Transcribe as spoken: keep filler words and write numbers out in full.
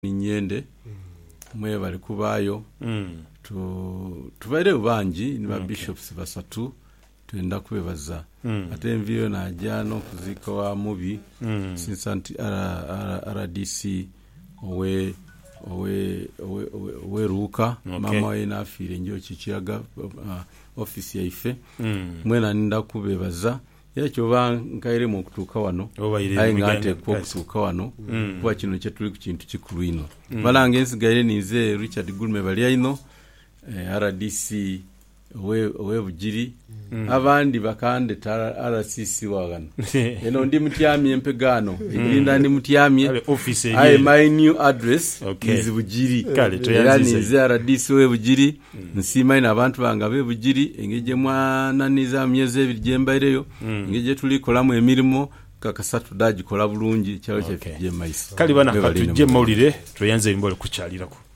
Ninyende mwe bali kubayo mm. tu tubaire ubanji ni ba bishops basatu tuenda kwebaza mm. ate enviyo na jano kuzika wa mubi mm. sinsanti R D C owe owe owe owe ruka okay. mama we nafire njo chichiaga uh, office ya ife mm. mwena ninda kubebaza yakyo bankaire mu kutuka wano ayi ngate ko kutuka wano mm. kwa kino kye tuli ku kintu kikulu ino mm. balange nsigaire nize Richard Gulme bali ayino eh, R D C we we bujiri mm. abandi bakande R C C wagana eno ndi mutyamye empegano ilinda ndi mutyamye office ayi my new address okay. is bujiri kale toyanzize R D C we bujiri mm. nsima ina abantu banga be bujiri engeje mwana niza myeze ebijembaireyo mm. engeje tulikola mu emirimo kakasatu daji kola bulungi cyalo okay. cye maiso kali bana katuje maulire toyanze imbole kuchalirako